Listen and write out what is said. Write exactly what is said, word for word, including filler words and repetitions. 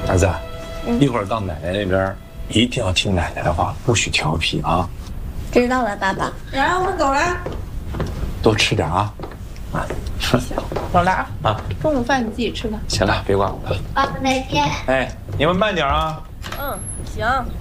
儿子，一会儿到奶奶那边，一定要听奶奶的话，不许调皮啊。 知道了，爸爸。 然后我们走了。 多吃点啊。啊， 走了啊。 啊， 中午饭你自己吃吧。 行了，别管我了。 爸爸再见。 哎，你们慢点啊。 嗯，行。